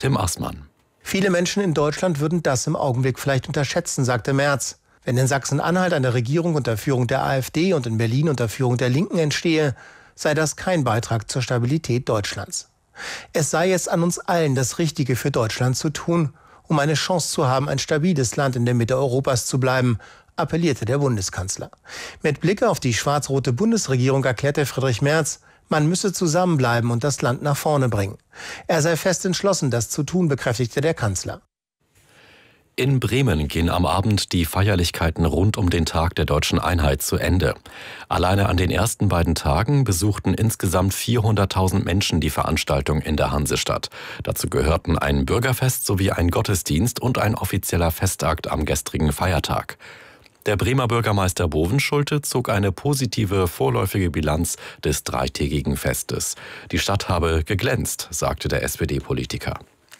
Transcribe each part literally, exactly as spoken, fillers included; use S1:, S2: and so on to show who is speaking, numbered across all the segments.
S1: Tim Assmann.
S2: Viele Menschen in Deutschland würden das im Augenblick vielleicht unterschätzen, sagte Merz. Wenn in Sachsen-Anhalt eine Regierung unter Führung der AfD und in Berlin unter Führung der Linken entstehe, sei das kein Beitrag zur Stabilität Deutschlands. Es sei jetzt an uns allen, das Richtige für Deutschland zu tun, um eine Chance zu haben, ein stabiles Land in der Mitte Europas zu bleiben, appellierte der Bundeskanzler. Mit Blick auf die schwarz-rote Bundesregierung erklärte Friedrich Merz, man müsse zusammenbleiben und das Land nach vorne bringen. Er sei fest entschlossen, das zu tun, bekräftigte der Kanzler.
S1: In Bremen gehen am Abend die Feierlichkeiten rund um den Tag der Deutschen Einheit zu Ende. Alleine an den ersten beiden Tagen besuchten insgesamt vierhunderttausend Menschen die Veranstaltung in der Hansestadt. Dazu gehörten ein Bürgerfest sowie ein Gottesdienst und ein offizieller Festakt am gestrigen Feiertag. Der Bremer Bürgermeister Bovenschulte zog eine positive vorläufige Bilanz des dreitägigen Festes. Die Stadt habe geglänzt, sagte der S P D-Politiker.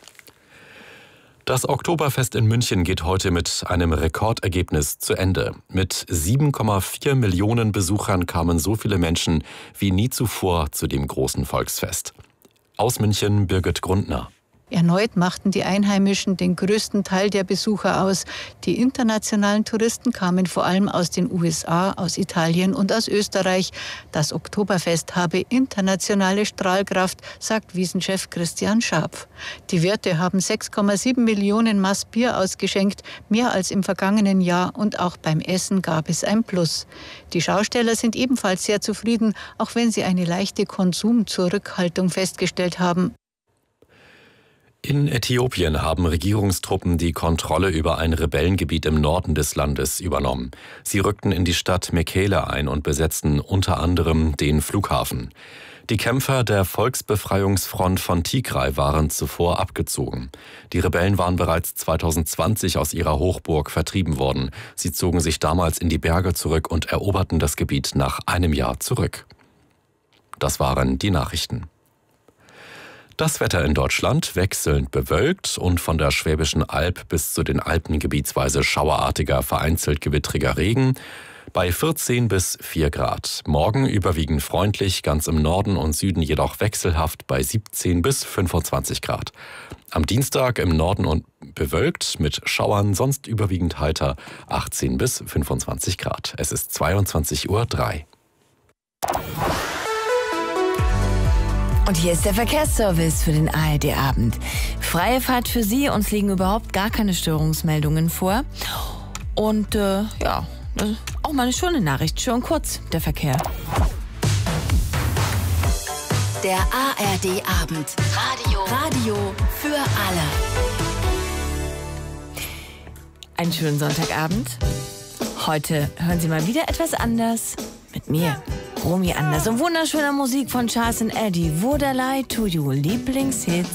S1: Das Oktoberfest in München geht heute mit einem Rekordergebnis zu Ende. Mit sieben Komma vier Millionen Besuchern kamen so viele Menschen wie nie zuvor zu dem großen Volksfest. Aus München Birgit Grundner.
S3: Erneut machten die Einheimischen den größten Teil der Besucher aus. Die internationalen Touristen kamen vor allem aus den U S A, aus Italien und aus Österreich. Das Oktoberfest habe internationale Strahlkraft, sagt Wiesenchef Christian Scharpf. Die Wirte haben sechs Komma sieben Millionen Maß Bier ausgeschenkt, mehr als im vergangenen Jahr, und auch beim Essen gab es ein Plus. Die Schausteller sind ebenfalls sehr zufrieden, auch wenn sie eine leichte Konsumzurückhaltung festgestellt haben.
S1: In Äthiopien haben Regierungstruppen die Kontrolle über ein Rebellengebiet im Norden des Landes übernommen. Sie rückten in die Stadt Mekele ein und besetzten unter anderem den Flughafen. Die Kämpfer der Volksbefreiungsfront von Tigray waren zuvor abgezogen. Die Rebellen waren bereits zweitausendzwanzig aus ihrer Hochburg vertrieben worden. Sie zogen sich damals in die Berge zurück und eroberten das Gebiet nach einem Jahr zurück. Das waren die Nachrichten. Das Wetter in Deutschland wechselnd bewölkt und von der Schwäbischen Alb bis zu den Alpen gebietsweise schauerartiger, vereinzelt gewittriger Regen bei vierzehn bis vier Grad. Morgen überwiegend freundlich, ganz im Norden und Süden jedoch wechselhaft bei siebzehn bis fünfundzwanzig Grad. Am Dienstag im Norden und bewölkt mit Schauern, sonst überwiegend heiter achtzehn bis fünfundzwanzig Grad. Es ist zweiundzwanzig Uhr drei.
S4: Und hier ist der Verkehrsservice für den A R D-Abend. Freie Fahrt für Sie, uns liegen überhaupt gar keine Störungsmeldungen vor. Und äh, ja, das ist auch mal eine schöne Nachricht, schön kurz, der Verkehr.
S5: Der A R D-Abend. Radio. Radio für alle.
S4: Einen schönen Sonntagabend. Heute hören Sie mal wieder etwas anders mit mir, Romy Anders, und wunderschöner Musik von Charles and Eddie. Would I Lie to You, Lieblingshits